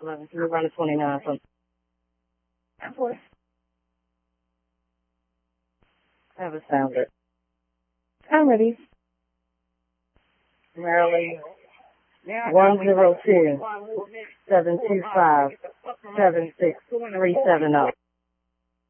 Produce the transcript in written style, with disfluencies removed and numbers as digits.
11. Can you run the 29 from? Of course. Have a sounder. I'm ready. Maryland. 102 725 76370.